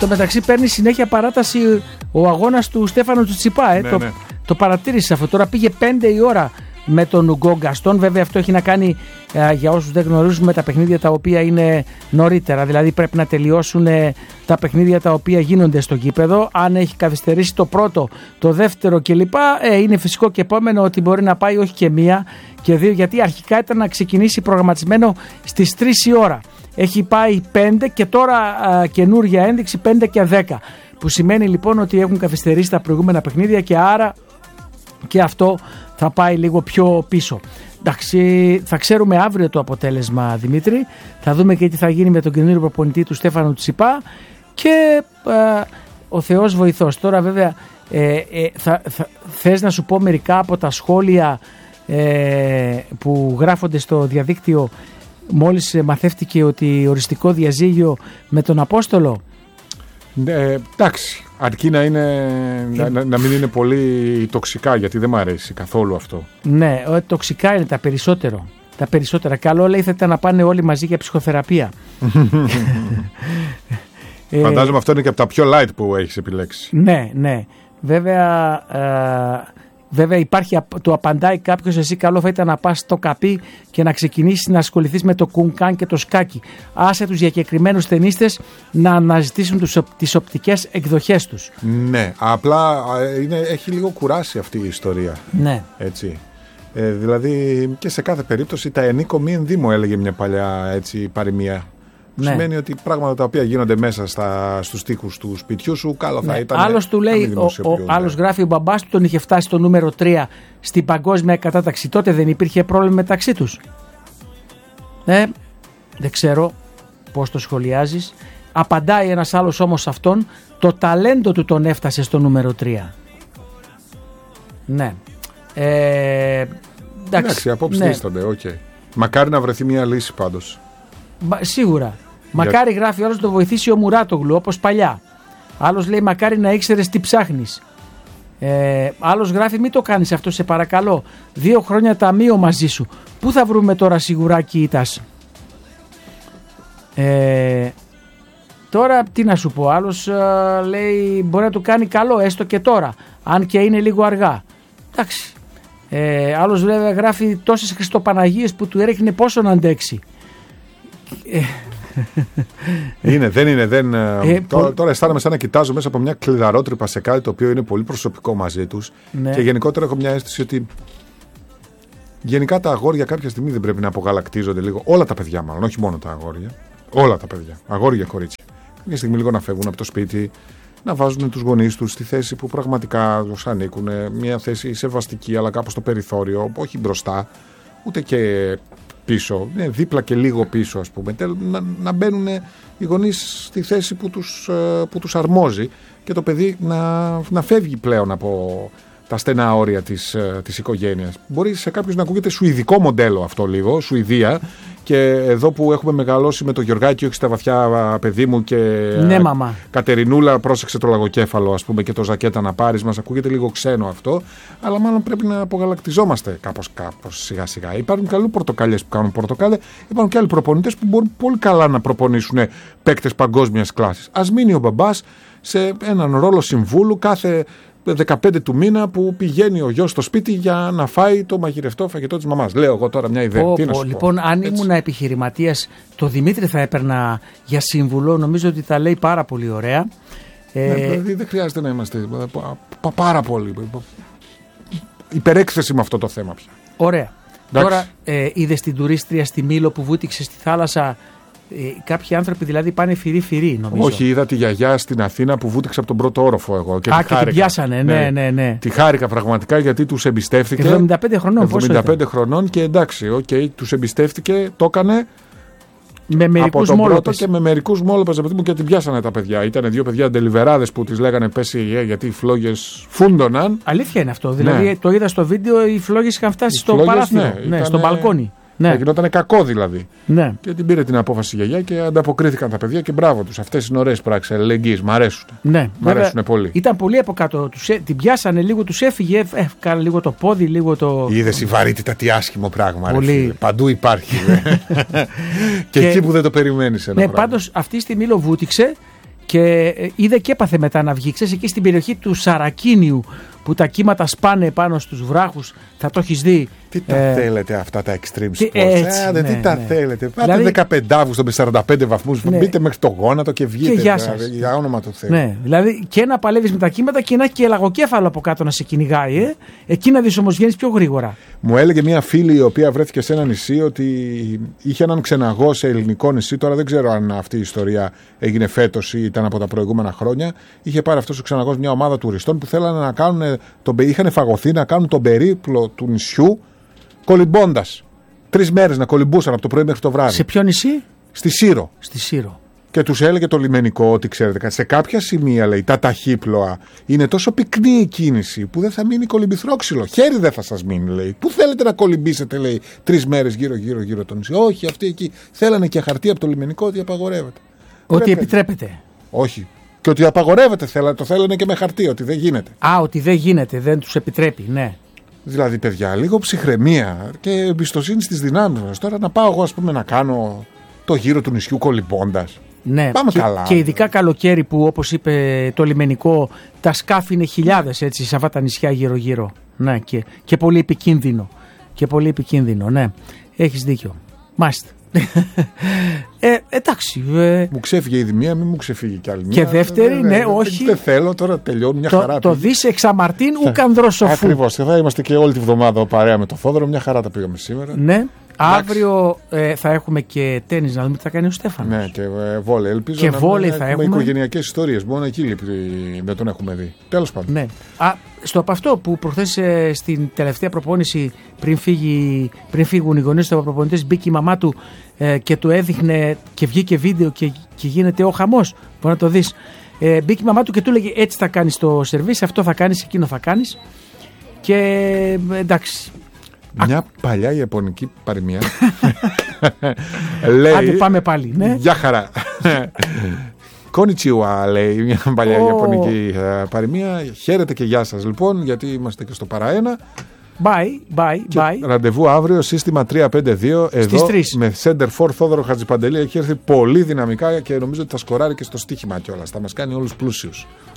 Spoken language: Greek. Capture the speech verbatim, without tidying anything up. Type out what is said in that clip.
Στο μεταξύ παίρνει συνέχεια παράταση ο αγώνας του Στέφανου του Τσιπά. Ε. Ναι, το, ναι. το παρατήρησε αυτό. Τώρα πήγε πέντε η ώρα με τον Ουγκό Γκαστόν. Βέβαια αυτό έχει να κάνει, ε, για όσους δεν γνωρίζουν, με τα παιχνίδια τα οποία είναι νωρίτερα. Δηλαδή πρέπει να τελειώσουν ε, τα παιχνίδια τα οποία γίνονται στο γήπεδο. Αν έχει καθυστερήσει το πρώτο, το δεύτερο κλπ. Ε, είναι φυσικό και επόμενο ότι μπορεί να πάει όχι και μία και δύο, γιατί αρχικά ήταν να ξεκινήσει προγραμματισμένο στις τρεις η ώρα. Έχει πάει πέντε και τώρα α, καινούργια ένδειξη πέντε και δέκα. Που σημαίνει λοιπόν ότι έχουν καθυστερήσει τα προηγούμενα παιχνίδια και άρα και αυτό θα πάει λίγο πιο πίσω. Εντάξει, θα ξέρουμε αύριο το αποτέλεσμα, Δημήτρη. Θα δούμε και τι θα γίνει με τον καινούριο προπονητή του Στέφανου Τσιπά και α, ο Θεός βοηθός. Τώρα βέβαια ε, ε, θα, θα, θες να σου πω μερικά από τα σχόλια ε, που γράφονται στο διαδίκτυο μόλις μαθεύτηκε ότι οριστικό διαζύγιο με τον Απόστολο. Ε, εντάξει, αρκεί να, είναι, να, να μην είναι πολύ τοξικά, γιατί δεν μου αρέσει καθόλου αυτό. Ναι, τοξικά είναι τα περισσότερο. Τα περισσότερα. Καλό λέει θα ήταν να πάνε όλοι μαζί για ψυχοθεραπεία. Φαντάζομαι αυτό είναι και από τα πιο light που έχεις επιλέξει. Ναι, ναι. Βέβαια, ε, βέβαια υπάρχει, το απαντάει κάποιος, εσύ καλό θα ήταν να πας στο καπί και να ξεκινήσεις να ασχοληθείς με το κουνκάν και το σκάκι. Άσε τους διακεκριμένους ταινίστες να αναζητήσουν τους, τις οπτικές εκδοχές τους. Ναι, απλά είναι, έχει λίγο κουράσει αυτή η ιστορία. Ναι. Έτσι. Ε, δηλαδή και σε κάθε περίπτωση τα ενίκο μη ενδύμω, έλεγε μια παλιά έτσι, παροιμία. Ναι. Σημαίνει ότι πράγματα τα οποία γίνονται μέσα στα, στους τοίχους του σπιτιού σου, καλό θα ναι. ήταν. Άλλος του λέει, ο, ο, άλλος γράφει, ο μπαμπάς του τον είχε φτάσει στο νούμερο τρία στην παγκόσμια κατάταξη. Τότε δεν υπήρχε πρόβλημα μεταξύ τους. Ε, δεν ξέρω πώς το σχολιάζεις. Απαντάει ένας άλλος όμως αυτόν, το ταλέντο του τον έφτασε στο νούμερο τρία. Ναι. Ε, εντάξει, εντάξει, απόψεις ναι. δίστανται, οκ. Okay. Μακάρι να βρεθεί μια λύση πάντως. Σίγουρα. Μακάρι, Για... γράφει άλλος, το βοηθήσει ο Μουράτογλου όπως παλιά. Άλλος λέει μακάρι να ήξερες τι ψάχνεις. Ε, άλλος γράφει μην το κάνεις αυτό σε παρακαλώ. Δύο χρόνια ταμείο μαζί σου. Πού θα βρούμε τώρα σιγουράκι ήτας. Ε, τώρα τι να σου πω. Άλλος ε, λέει μπορεί να του κάνει καλό έστω και τώρα. Αν και είναι λίγο αργά. Εντάξει. Ε, άλλος βέβαια γράφει τόσες Χριστοπαναγίες που του έριχνε πόσο να αντέξει. Είναι, δεν είναι. Δεν, ε, τώρα, πο... τώρα αισθάνομαι σαν να κοιτάζω μέσα από μια κλειδαρότρυπα σε κάτι το οποίο είναι πολύ προσωπικό μαζί τους. Ναι. Και γενικότερα έχω μια αίσθηση ότι γενικά τα αγόρια κάποια στιγμή δεν πρέπει να απογαλακτίζονται λίγο. Όλα τα παιδιά, μάλλον, όχι μόνο τα αγόρια. Όλα τα παιδιά. Αγόρια, κορίτσια. Κάποια στιγμή λίγο να φεύγουν από το σπίτι, να βάζουν τους γονείς τους στη θέση που πραγματικά τους ανήκουν. Μια θέση σεβαστική, αλλά κάπως στο περιθώριο, όχι μπροστά, ούτε και πίσω, ναι, δίπλα και λίγο πίσω, ας πούμε, να, να μπαίνουν οι γονείς στη θέση που τους, που τους αρμόζει και το παιδί να, να φεύγει πλέον από τα στενά όρια της, της οικογένειας. Μπορεί σε κάποιους να ακούγεται σουηδικό μοντέλο αυτό λίγο, Σουηδία, και εδώ που έχουμε μεγαλώσει με το Γιωργάκη, όχι στα βαθιά παιδί μου, και ναι, μαμά. Κατερινούλα, πρόσεξε το λαγοκέφαλο, ας πούμε, και το ζακέτα να πάρεις, μας ακούγεται λίγο ξένο αυτό, αλλά μάλλον πρέπει να απογαλακτιζόμαστε κάπως, κάπως σιγά σιγά. Υπάρχουν καλού πορτοκάλιες που κάνουν πορτοκάλια, υπάρχουν και άλλοι προπονητές που μπορούν πολύ καλά να προπονήσουν παίκτες παγκόσμιας κλάσης. Ας μείνει ο μπαμπάς σε έναν ρόλο συμβούλου κάθε δεκαπέντε του μήνα που πηγαίνει ο γιος στο σπίτι για να φάει το μαγειρευτό φαγητό της μαμάς. Λέω εγώ τώρα μια ιδέα. Πω, Τι πω, να σου λοιπόν, πω. αν Έτσι. ήμουν επιχειρηματίας, το Δημήτρη θα έπαιρνα για σύμβουλο. Νομίζω ότι τα λέει πάρα πολύ ωραία. Ναι, ε... δηλαδή δεν χρειάζεται να είμαστε πάρα πολύ υπερέκθεση με αυτό το θέμα πια. Ωραία. Εντάξει. Τώρα ε, είδες την τουρίστρια στη Μήλο που βούτυξε στη θάλασσα. Ε, κάποιοι άνθρωποι δηλαδή πάνε φυρί-φυρί, νομίζω. Όχι, είδα τη γιαγιά στην Αθήνα που βούτυξε από τον πρώτο όροφο εγώ. Και Α, τη και την πιάσανε, ναι, ναι, ναι. Τη χάρηκα πραγματικά γιατί τους εμπιστεύτηκε. εβδομήντα πέντε χρονών, πόσο εβδομήντα πέντε χρονών και εντάξει, okay, τους εμπιστεύτηκε, το έκανε. Με μερικούς από τον μόλοπες. πρώτο και με μερικούς μόλοπες, παιδί μου, και την πιάσανε τα παιδιά. Ήταν δύο παιδιά ντελιβεράδες που τις λέγανε πέσει γιατί οι φλόγες φούντωναν. Αλήθεια είναι αυτό. Δηλαδή ναι. Το είδα στο βίντεο, οι φλόγες είχαν φτάσει οι στο φλόγες, παράθυρο, ναι, ναι, ήτανε... στο μπαλκόνι. Ναι. Θα γινόταν κακό δηλαδή. Ναι. Και την πήρε την απόφαση η γιαγιά και ανταποκρίθηκαν τα παιδιά και μπράβο τους. Αυτές είναι ωραίες πράξεις αλληλεγγύης. Μ' αρέσουν. Ναι, Μ' αρέσουν πολύ. Ήταν πολύ από κάτω. Τους, την πιάσανε λίγο, τους έφυγε. Έφυγαν λίγο το πόδι, λίγο το. Είδες η βαρύτητα, τι άσχημο πράγμα. Πολύ. Ρε, παντού υπάρχει. και, και εκεί που δεν το περιμένεις. Ναι, πάντως αυτή στη Μήλο βούτυξε και είδε και έπαθε μετά να βγει. Ξέρεις, εκεί στην περιοχή του Σαρακίνιου που τα κύματα σπάνε πάνω στους βράχους, θα το έχεις δει. Τι τα ε, θέλετε αυτά τα extreme sports. Έτσι, ε, ναι, τι τα ναι. θέλετε. Πάτε δηλαδή, δεκαπέντε Αύγουστο με σαράντα πέντε βαθμούς, ναι. μπείτε μέχρι το γόνατο και βγείτε. Και γεια σας. Για όνομα του Θεού. Ναι, δηλαδή και να παλεύεις με τα κύματα και να έχει και λαγοκέφαλο από κάτω να σε κυνηγάει. Ε. Εκεί να δεις όμως βγαίνεις πιο γρήγορα. Μου έλεγε μια φίλη η οποία βρέθηκε σε ένα νησί ότι είχε έναν ξεναγό σε ελληνικό νησί. Τώρα δεν ξέρω αν αυτή η ιστορία έγινε φέτος ή ήταν από τα προηγούμενα χρόνια. Είχε πάρει αυτός ο ξεναγός μια ομάδα τουριστών που θέλανε να κάνουν, τον, είχαν φαγωθεί να κάνουν τον περίπλο του νησιού κολυμπώντας. Τρεις μέρες να κολυμπούσαν από το πρωί μέχρι το βράδυ. Σε ποιο νησί? Στη Σύρο. Στη Σύρο. Και τους έλεγε το λιμενικό ότι ξέρετε, σε κάποια σημεία λέει τα ταχύπλοα είναι τόσο πυκνή η κίνηση που δεν θα μείνει κολυμπηθρόξυλο. Χέρι δεν θα σας μείνει, λέει. Πού θέλετε να κολυμπήσετε, λέει, τρεις μέρες γύρω-γύρω το νησί. Όχι, αυτοί εκεί θέλανε και χαρτί από το λιμενικό ότι απαγορεύεται. Ότι Πρέπει... επιτρέπεται. Όχι. Και ότι απαγορεύεται, θέλα, το θέλανε και με χαρτί, ότι δεν γίνεται. Α, ότι δεν γίνεται, δεν τους επιτρέπει, ναι. Δηλαδή, παιδιά, λίγο ψυχραιμία και εμπιστοσύνη στις δυνάμεις μας. Τώρα να πάω εγώ, ας πούμε, να κάνω το γύρο του νησιού κολυμπώντας. Ναι, πάμε και, καλά. Και ειδικά καλοκαίρι που, όπως είπε το λιμενικό, τα σκάφη είναι χιλιάδες έτσι σε αυτά τα νησιά γύρω-γύρω. Ναι, και, και πολύ επικίνδυνο. Και πολύ επικίνδυνο, ναι. Έχεις δίκιο. Μάλιστα. ε, εντάξει. Ε, μου ξέφυγε ήδη μία, μην μου ξεφύγει κι άλλη μία. Και δεύτερη, ναι, ναι, όχι. Δεν θέλω, τώρα τελειώνει μια το, χαρά. Το δεις εξ αμαρτίν ουκ ανδρός σοφού. Ακριβώς. Θα είμαστε και όλη τη βδομάδα παρέα με το Θόδωρο. Μια χαρά τα πήγαμε σήμερα. Ναι. Εντάξει. Αύριο ε, θα έχουμε και τένις, να δούμε τι θα κάνει ο Στέφανος. Ναι, και ε, βόλε. Ελπίζω και να βόλε μην θα έχουμε έχουμε οικογενειακές ιστορίες. Μόνο εκεί λείπει, δεν τον έχουμε δει. Τέλος πάντων. Ναι. Α, στο από αυτό που προχθές ε, στην τελευταία προπόνηση, πριν, φύγει, πριν φύγουν οι γονείς του προπονητές, μπήκε η μαμά του ε, και του έδειχνε και βγήκε βίντεο και, και γίνεται ο χαμός. Μπορεί να το δεις. Ε, μπήκε η μαμά του και του έλεγε έτσι θα κάνεις το σερβίς, αυτό θα κάνεις, εκείνο θα κάνεις. Και ε, εντάξει. Μια Α... παλιά ιαπωνική παροιμία. Λέει. Άντε πάμε πάλι. Ναι. Γεια χαρά. Konnichiwa, λέει μια παλιά oh. ιαπωνική uh, παροιμία. Χαίρετε και γεια σας λοιπόν, γιατί είμαστε και στο παραένα. Bye, bye, και bye. Ραντεβού αύριο, σύστημα τρία πέντε δύο. Εδώ με Center for Θόδωρο Χατζηπαντελή. Έχει έρθει πολύ δυναμικά και νομίζω ότι θα σκοράρει και στο στοίχημα κιόλας. Θα μας κάνει όλους πλούσιους.